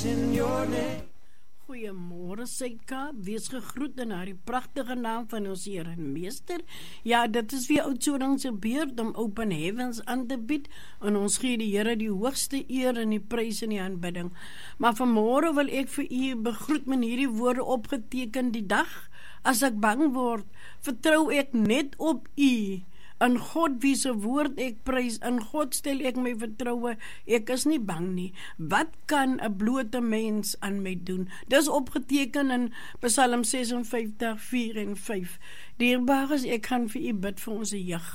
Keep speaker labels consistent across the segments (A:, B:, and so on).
A: praise in your name.
B: Goeiemôre Suid-Kaap, wees gegroet in haar die pragtige naam van ons Heer en Meester. Ja, dit is weer Oudtshoorn se beurt om Open Heavens aan te bied en ons gee die Here die hoogste eer en die prys en die aanbidding. Maar vanmôre wil ek vir u begroet met hierdie woorde opgeteken die dag. As ek bang word, vertrou ek net op u. In God wie se woord ek prys, in God stel ek my vertroue, ek is nie bang nie. Wat kan 'n blote mens aan my doen? Dis opgeteken in Psalm 56, 4 en 5. Dierbares, ek gaan vir u bid vir ons jeug.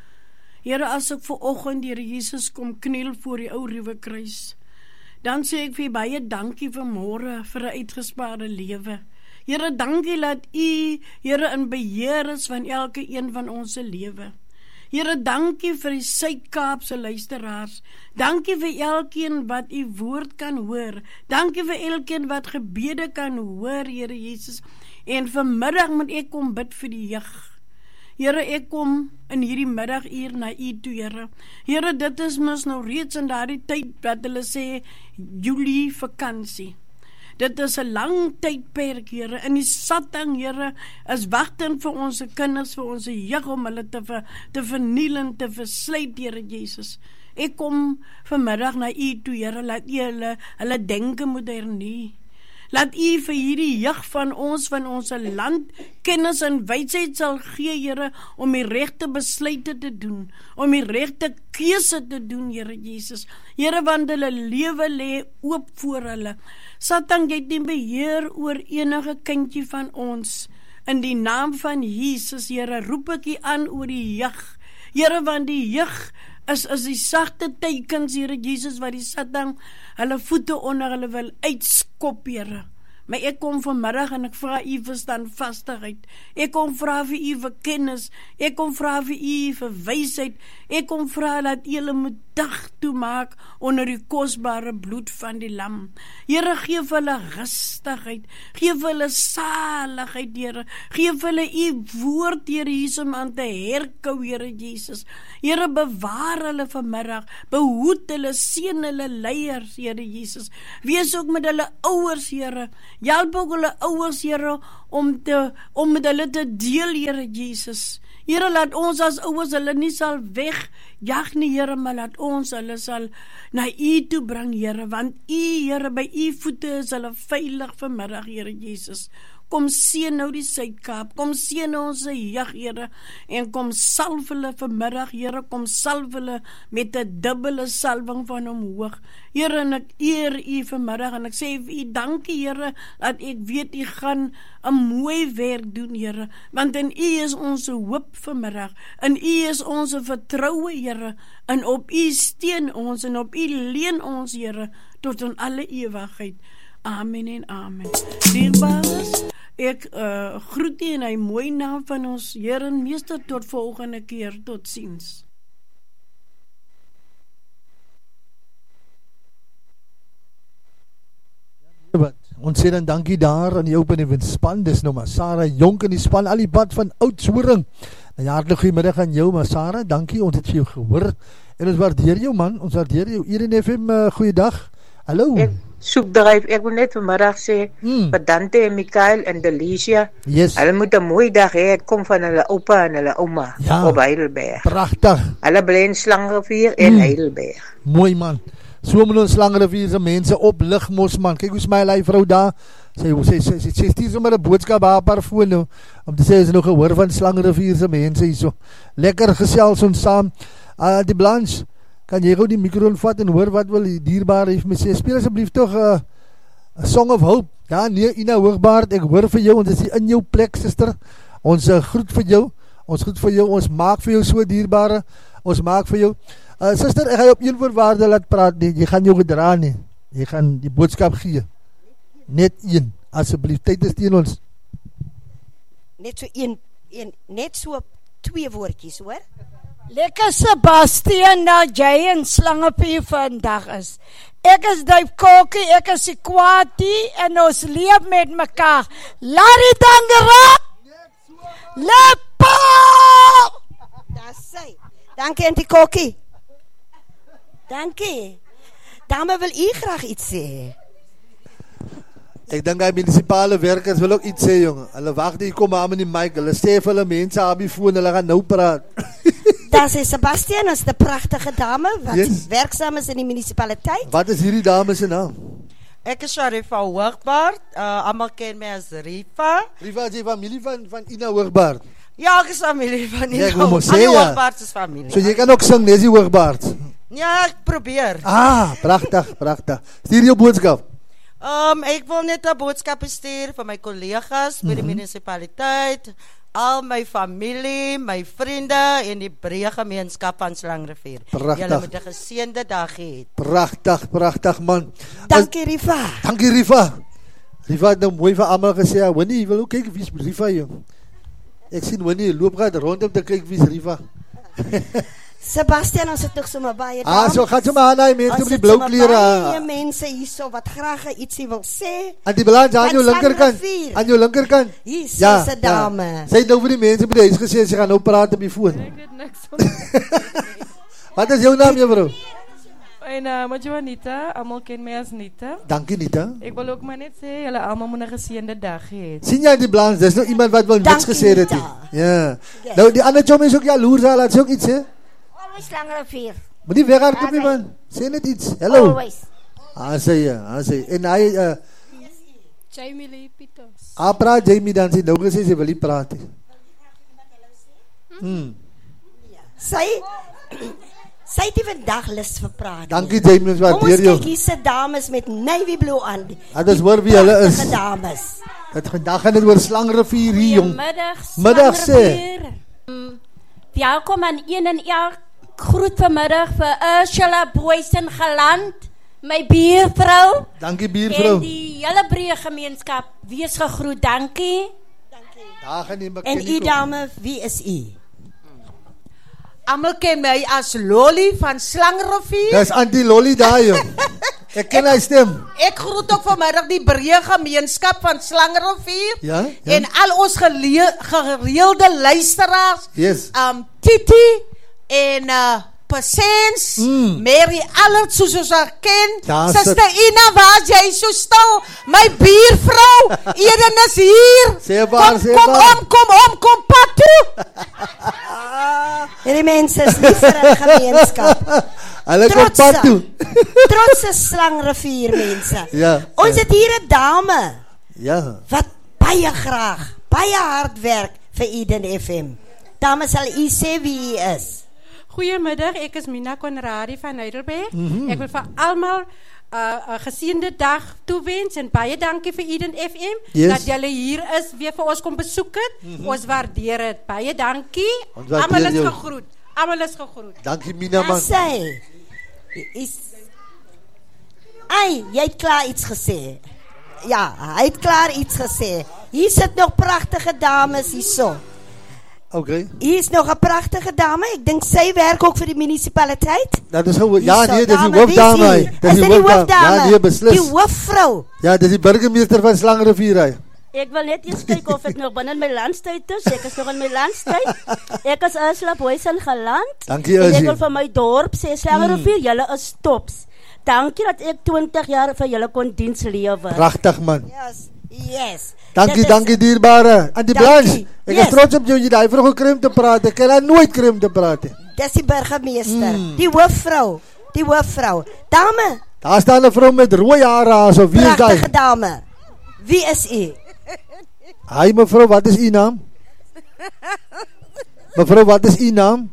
B: Here, as ek vanoggend Here Jesus kom kniel voor die ou ruwe kruis, dan sê ek vir u baie dankie vanmôre vir 'n uitgespaarde lewe. Here, dankie dat u, Here, in beheer is van elke een van ons se lewe. Here, dankie vir die Suid-Kaapse luisteraars. Dankie vir elkeen wat u woord kan hoor. Dankie vir elkeen wat gebede kan hoor, Here Jesus. En vanmiddag moet ek kom bid vir die jeug. Here, ek kom in hierdie middaguur na u toe, Here. Here, dit is mos nou reeds in daardie tyd wat hulle sê Julie vakansie. Dit is 'n lang tydperk, Here. In die Satan, Here, is wagting vir ons kinders, vir ons jeug om hulle te verniel en te versluit, Here Jesus. Ek kom vanmiddag na u toe, Here, laat u hulle denke moet hernie. Laat u vir hierdie jeug van ons land kennis en wysheid sal gee, Here, om die regte besluite te doen, om die regte keuse te doen, Here Jesus. Here, want hulle lewe lê oop voor hulle. Satan, jy het nie beheer oor enige kindjie van ons. In die naam van Jesus, Here, roep ek u aan oor die jeug. Here, want die jeug is die sagte teikens, Here Jesus, wat die Satan hulle voete onder hulle wil uitskop, Here. Maar ek kom vanmiddag en ek vra u vir standvastigheid. Ek kom vra vir u vir kennis. Ek kom vra vir u vir wysheid. Ek kom vra dat u hulle moet dag toemaak onder die kosbare bloed van die lam. Here, gee vir hulle rustigheid. Gee vir hulle saligheid, Here. Gee vir hulle u woord, Here Jesus, om aan te herkou, Here Jesus. Here, bewaar hulle vanmiddag. Behoed hulle, seën hulle leiers, Here Jesus. Wees ook met hulle ouers, Here. Help ook hulle ouers, Here, om met hulle te deel, Here Jesus. Here, laat ons as ouers hulle nie sal wegjag nie, Here, maar laat ons hulle sal na u toe bring, Here, want u, Here, by u voete is hulle veilig vanmiddag, Here Jesus. Kom seën nou die Suid-Kaap, kom seën ons jeug, Here, en kom salf hulle vanmiddag, Here, kom salf hulle met 'n dubbele salwing van omhoog. Here, en ek eer u vanmiddag, en ek sê vir u dankie, Here, dat ek weet u gaan 'n mooi werk doen, Here, want in u is ons hoop vanmiddag, in u is ons vertroue, Here, en op u steun ons, en op u leun ons, Here, tot in alle ewigheid. Amen en amen. Dierbares, ek groet u in die mooi naam van ons Heer en Meester. Tot volgende keer, tot ziens.
C: Ons sê dan dankie daar aan die Open Heavens span. Dis nou maar Sarah Jonk in die span, al die pad van Oudtshoorn. Nou hartlik goeiemiddag aan jou, maar Sarah, dankie, ons het vir jou gehoor. En ons waardeer jou, man, ons waardeer jou. Hier in FM, goeiedag. Hallo.
D: Soekdryf, ek wil net vanmiddag sê, vir Dante en Mikael en Delicia,
C: yes.
D: Hulle moet 'n mooi dag hê, het kom van hulle oupa en hulle ouma, op Heidelberg.
C: Pragtig.
D: Hulle bly in Slangenrivier en Heidelberg.
C: Mooi man, so moet ons Slangenrivier se mense oplig mos man, kyk hoe smile hy vrou daar, sy stuur sommer 'n boodskap haar parfoon nou, om te sê, is nog gehoor van Slangenrivier se mense hier so, lekker gesels ons saam, die Blanche, kan jy gou die microfoon vat en hoor wat wil die dierbare heeft my sê, speel asseblief toch a Song of Hope, ja nee, Ina Hoogbaard, ek hoor vir jou, ons is in jou plek, sister, ons groet vir jou, ons maak vir jou so dierbare, ons maak vir jou, sister, ek ga jou op een voorwaarde laat praat, nee, jy gaan jou gedra nie, jy gaan die boodskap gee, net een, asseblief, tyd is teen ons,
E: net so net so 2 woordjies, hoor,
F: Lekker Sebastian, nou jy en Slangepie vandag is. Ek is Duif Kokie, ek is die Kwaatie, en ons leef met mekaar. Larry Tangera! Lepo!
E: Daar sê. Dankie, Auntie Kokie. Dankie. Dame, wil u graag iets sê?
C: Ek dink die munisipale werkers wil ook iets sê, jongen. Hulle wag nie, kom maar met die mic. Hulle sê vir hulle mense op die foon, hulle gaan nou praat.
E: Dat is Sebastian, is de prachtige dame wat werkzaam is in die municipaliteit.
C: Wat is hierdie dame se naam?
A: Ek is Sharifa Hoogbaard, allemaal ken my as Rifa.
C: Rifa, is jy familie van Ina Hoogbaard?
A: Ja, ek is familie van Ina
C: Hoogbaard.
A: is familie.
C: So jy kan ook sing, Nesie Hoogbaard?
A: Ja, ek probeer.
C: Prachtig. Stuur jou boodskap.
A: Ek wil net 'n boodskap stuur vir my kollegas by die munisipaliteit, al my familie, my vriende en die breë gemeenskap van Slangrivier. Julle moet 'n geseënde dag hê.
C: Prachtig man.
E: Dankie Rifa.
C: Dankie Rifa. Rifa het nou mooi vir almal gesê, Winnie, wil ook kyk wie is Rifa jong. Ek sien Winnie loop gaat rondom te kyk wie is Rifa.
E: Sebastian, ons het nog sommer baie dames.
C: So gaat sommer aan die mense met die blou klere.
E: Baie mense hierso wat graag ietsie wil sê.
C: Aan die balans aan jou linkerkant.
E: Hier is 'n dame.
C: Sy het nou vir die mense by die huis gesê sy gaan nou praat op die foon.
G: Ek weet niks van.
C: Wat is jou naam, juffrou?
G: My naam is Juanita, almal ken my as Nita.
C: Dankie Nita.
G: Ek wil ook maar net sê julle almal moet 'n geseënde dag hê.
C: Sien jy die balans? Dis nou iemand wat wil niks gesê het nie. Ja. Nou die ander chom is ook jaloers, laat sy ook iets sê.
E: Slangrivier.
C: Moenie weghardloop nie man. Sê net iets. Hallo.
E: Always.
C: Sê. En hy
B: Jamie Lee Peters.
C: Praat Jamie dan sy nou gesê sy wil nie praat nie.
E: Sy het die vandag lus vir praat.
C: Dankie Jamie, ons waardeer jou.
E: Kom ons kyk hierse dames met navy blue aan.
C: Dit is hoor wie hulle is.
E: Dames.
C: Dit vandag gaan dit oor Slangrivier hier jong.
H: Middag sê. Welkom aan een en elk. Groet vanmiddag vir Ursula Boysen Galant, my buurvrou.
C: Dankie buurvrou.
H: En die hele breë gemeenskap, wees gegroet, dankie.
E: En u dame, wie is u?
A: Almal ken my as Lolly van Slangrivier.
C: Dis Auntie Lolly daar jong. Ek ken hy stem.
A: Ek groet ook vanmiddag die breë gemeenskap van Slangrivier.
C: Ja.
A: En al ons gereelde luisteraars.
C: Yes.
A: Titi en Passens, Mary Allard, soos ons haar ken, Sister Ina, waar jy so stil, my buurvrou, Eden is hier, kom pad toe.
E: Hierdie mense is nie vir 'n gemeenskap.
C: Hulle kom pad toe.
E: Trotse Slangrivier mense.
C: Ja.
E: Ons het hier 'n dame.
C: Ja.
E: Wat baie graag, baie hard werk vir Eden FM. Dame, sal u sê wie u is?
I: Goeiemiddag, ek is Mina Conradi van Heidelberg. Ek wil vir almal 'n geseënde dag toewens en baie dankie vir Eden FM dat julle hier is weer vir ons kom besoek het. Ons waardeer dit. Baie dankie. Almal is gegroet.
C: Dankie Mina man.
E: Sy jy het klaar iets gesê. Ja, hy het klaar iets gesê. Hier sit nog pragtige dames hierso.
C: Okay.
E: Hier is nog 'n pragtige dame. Ek dink sy werk ook vir die munisipaliteit.
C: Dat is hoe ja, nee, dis die hoofdame.
E: Dis die hoofdame.
C: Ja, nee, beslis.
E: Die hoofvrou.
C: Ja, dis die burgemeester van Slangrivier.
H: Ek wil net eers kyk of ek nog binne my landstyd is. Ek is nog in my landstyd. Ek is Ursula Boysen Galant.
C: Dankie
H: Ursula. Ek wil van my dorp sê Slangrivier, julle is tops. Dankie dat ek 20 jaar vir julle kon diens lewer.
C: Pragtig man.
E: Yes.
C: Dankie dierbare. En die Blanche, ek is trots op jou, jy daai vrou gekrim te praat. Ek kan nooit krim te praat.
E: Dis die burgemeester, die hoofvrou. Dame.
C: Daar staan 'n vrou met rooi hare, so wie is daai?
E: Pragtige dame. Wie is u?
C: Hi mevrou, wat is u naam? Mevrou, wat is u naam?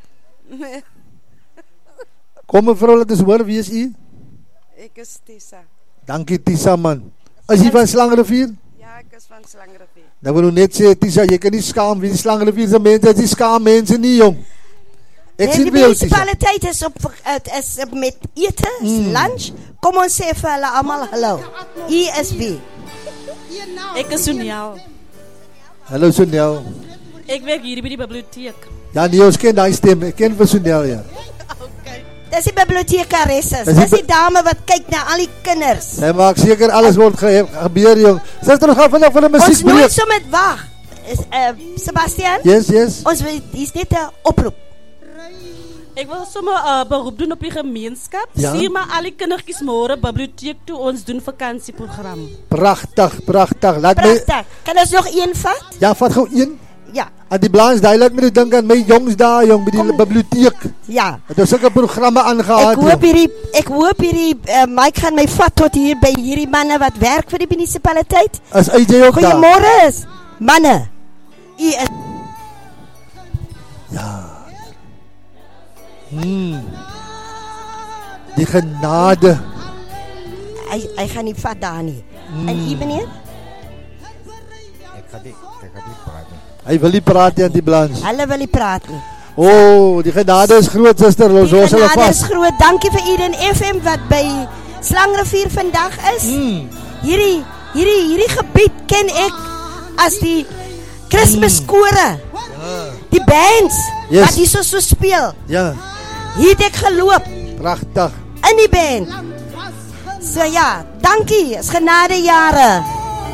C: Kom mevrou, laat ons hoor, wie is u?
J: Ek is Tisa.
C: Dankie Tisa man. Is jy van Slangrivier?
J: Ja, ek is van Slangrivier.
C: Nou wil net sê, Tisa, jy kan nie skaam, wie die Slangrivier se mense, die skaam mense nie, jong. Ek sien
E: die munisipaliteit is op met ete, lunch. Kom ons sê vir hulle almal hallo. U is wie?
I: Ek is Soniel.
C: Hallo Soniel.
I: Ek werk hier by die biblioteek.
C: Ja, nee, ons ken daai stem. Ek ken vir Soniel, ja.
E: Dis die bibliotekaresse. Dis die dame wat kyk na al die kinders.
C: Sy maak seker alles word gebeur, jong. Sister, ons gaan vandag vir 'n musiekbreek.
E: Ons moet so met wag. Sebastian?
C: Yes.
E: Ons hier's net 'n oproep.
K: Ek wil sommer beroep doen op die gemeenskap.
C: Ja?
K: Stuur maar al die kindertjies môre biblioteek toe, ons doen vakansieprogram.
C: Pragtig.
E: Pragtig. Kan ons nog een vat?
C: Ja, vat gou een.
E: Ja.
C: En die balans, daai laat my dink aan my jongs daai jong by die biblioteek.
E: Ja.
C: Het ons sulke programme aangehad.
E: Ek hoop hierdie Mike gaan my vat tot hier by hierdie manne wat werk vir die munisipaliteit.
C: As AJ ook daar.
E: Goeiemôre manne. U is
C: Ja. Die genade.
E: Hy gaan nie vat daar nie. En u meneer?
L: Ek gaan nie praat nie.
C: Hy wil nie praat aan die balans.
E: Hulle wil nie praat nie.
C: Die genade is groot, suster. Los hulle vas.
E: Die genade is groot. Dankie vir Eden FM wat by Slangrivier vandag is. Hierdie gebied ken ek as die Kersfeeskore. Die bands wat hier so speel.
C: Ja.
E: Hier het ek geloop.
C: Pragtig.
E: In die band. So ja, dankie. Is genade jare.